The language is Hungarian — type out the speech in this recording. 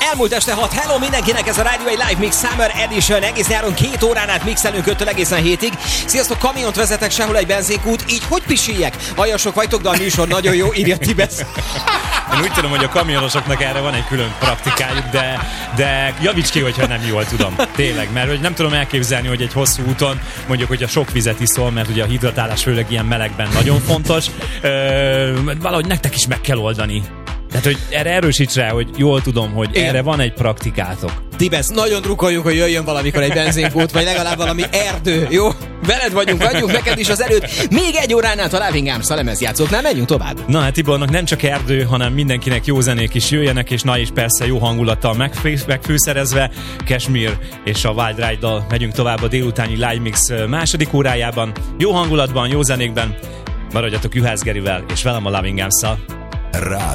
Elmúlt este 6. Hello mindenkinek, ez a rádió egy Live Mix Summer Edition. Egész nyáron 2 órán át mixelünk 5-től egészen 7-ig. Sziasztok, kamiont vezetek, sehol egy benzinkút. Így hogy pisiljek? Aljasok vagytok, de a műsor nagyon jó, írja Tibesz. Én úgy tudom, hogy a kamionosoknak erre van egy külön praktikájuk, de javíts ki, hogyha nem jól tudom. Tényleg, mert hogy nem tudom elképzelni, hogy egy hosszú úton, mondjuk, hogyha sok vizet iszol, mert ugye a hidratálás főleg ilyen melegben nagyon fontos, valahogy nektek is meg kell oldani. Tehát, hogy erre erősíts rá, hogy jól tudom, hogy igen, erre van egy praktikátok. Tibesz, nagyon drukkoljuk, hogy jöjjön valamikor egy benzinkút, vagy legalább valami erdő, jó? Veled vagyunk, adjunk neked is az erőt. Még 1 órán át a Loving Arms a lemezjátszóknál, menjünk tovább. Na hát Tibornak nem csak erdő, hanem mindenkinek jó zenék is jöjjenek, és na is persze jó hangulattal megfűszerezve. Kashmir és a Wild Ride-dal megyünk tovább a délutáni Live Mix második órájában. Jó hangulatban, jó zenékben. Maradjatok Juhász Gerivel, és velem a Loving Arms-szal.